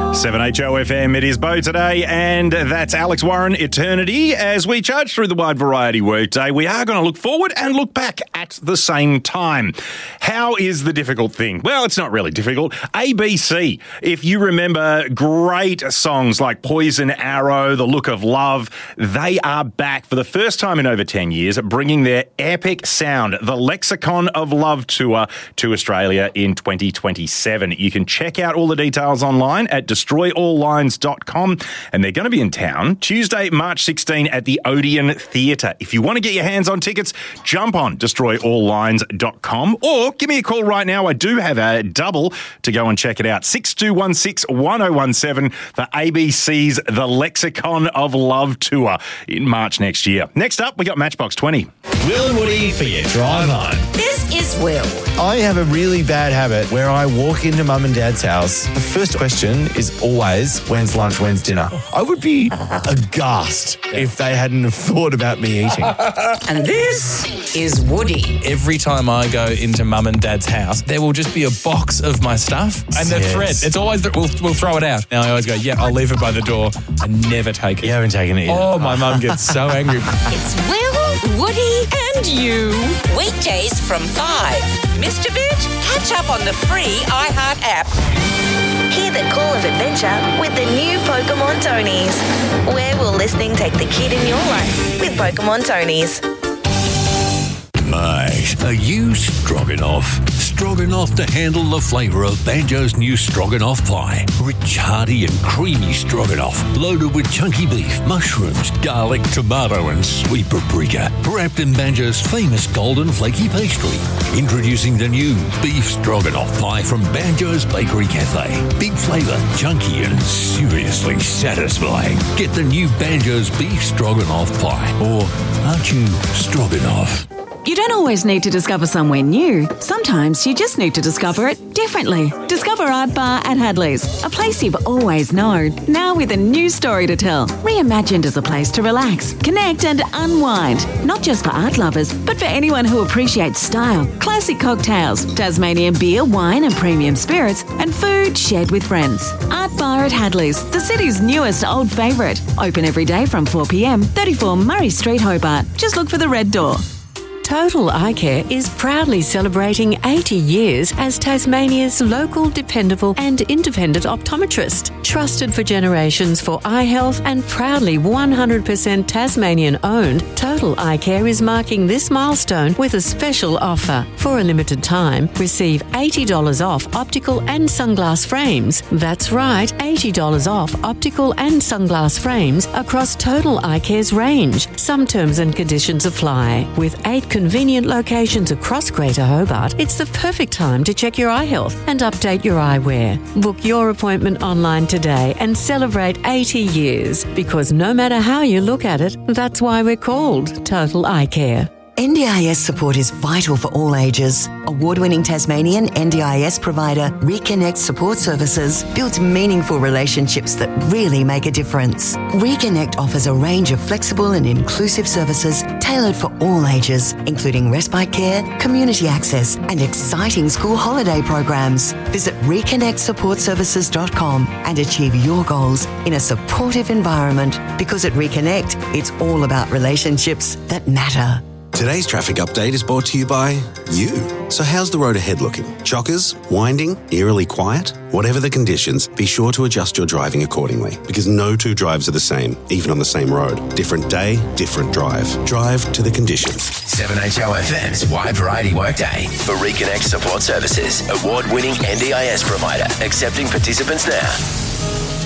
7HOFM, it is Bo today, and that's Alex Warren, Eternity. As we charge through the wide variety workday, we are going to look forward and look back at the same time. How is the difficult thing? Well, it's not really difficult. ABC, if you remember great songs like Poison Arrow, The Look of Love, they are back for the first time in over 10 years, bringing their epic sound, the Lexicon of Love tour, to Australia in 2027. You can check out all the details online at destroyalllines.com, and they're going to be in town Tuesday, March 16 at the Odeon Theatre. If you want to get your hands on tickets, jump on destroyalllines.com or give me a call right now. I do have a double to go and check it out. 6216-1017 for ABC's The Lexicon of Love tour in March next year. Next up, we got Matchbox 20. Will and Woody for your drive home. This is Will. I have a really bad habit where I walk into mum and dad's house. The first question is always, when's lunch, when's dinner? I would be aghast if they hadn't have thought about me eating. And this is Woody. Every time I go into mum and dad's house, there will just be a box of my stuff and the thread. It's always, we'll throw it out. Now I always go, I'll leave it by the door. I never take it. You haven't taken it yet. Oh, my mum gets so angry. It's Will, Woody and you. Weekdays from 5. Missed a bit? Catch up on the free iHeart app. Hear the call of adventure with the new Pokemon Tonies. Where will listening take the kid in your life with Pokemon Tonies? Mate, are you stroganoff? Stroganoff to handle the flavour of Banjo's new stroganoff pie. Rich, hearty and creamy stroganoff, loaded with chunky beef, mushrooms, garlic, tomato and sweet paprika. Wrapped in Banjo's famous golden flaky pastry. Introducing the new beef stroganoff pie from Banjo's Bakery Cafe. Big flavour, chunky and seriously satisfying. Get the new Banjo's beef stroganoff pie. Or aren't you stroganoff? You don't always need to discover somewhere new. Sometimes you just need to discover it differently. Discover Art Bar at Hadley's, a place you've always known, now with a new story to tell. Reimagined as a place to relax, connect and unwind. Not just for art lovers, but for anyone who appreciates style, classic cocktails, Tasmanian beer, wine and premium spirits, and food shared with friends. Art Bar at Hadley's, the city's newest old favourite. Open every day from 4 p.m, 34 Murray Street, Hobart. Just look for the red door. Total Eye Care is proudly celebrating 80 years as Tasmania's local, dependable and independent optometrist. Trusted for generations for eye health and proudly 100% Tasmanian-owned, Total Eye Care is marking this milestone with a special offer. For a limited time, receive $80 off optical and sunglass frames. That's right, $80 off optical and sunglass frames across Total Eye Care's range. Some terms and conditions apply. With 8 convenient locations across Greater Hobart, it's the perfect time to check your eye health and update your eyewear. Book your appointment online today and celebrate 80 years, because no matter how you look at it, that's why we're called Total Eye Care. NDIS support is vital for all ages. Award-winning Tasmanian NDIS provider Reconnect Support Services builds meaningful relationships that really make a difference. Reconnect offers a range of flexible and inclusive services tailored for all ages, including respite care, community access, and exciting school holiday programs. Visit reconnectsupportservices.com and achieve your goals in a supportive environment, because at Reconnect, it's all about relationships that matter. Today's traffic update is brought to you by you. So how's the road ahead looking? Chockers? Winding? Eerily quiet? Whatever the conditions, be sure to adjust your driving accordingly, because no two drives are the same, even on the same road. Different day, different drive. Drive to the conditions. 7HOFM's Wide Variety Workday for Reconnect Support Services, award-winning NDIS provider, accepting participants now.